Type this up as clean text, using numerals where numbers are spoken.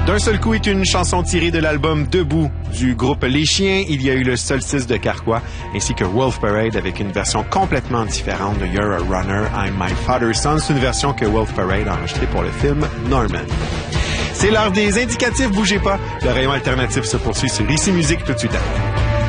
D'un seul coup est une chanson tirée de l'album Debout du groupe Les Chiens. Il y a eu le Solstice de Carquois ainsi que Wolf Parade avec une version complètement différente de You're a Runner, I'm My Father's Son. C'est une version que Wolf Parade a enregistrée pour le film Norman. C'est l'heure des indicatifs, bougez pas. Le rayon alternatif se poursuit sur Ici Musique tout de suite après.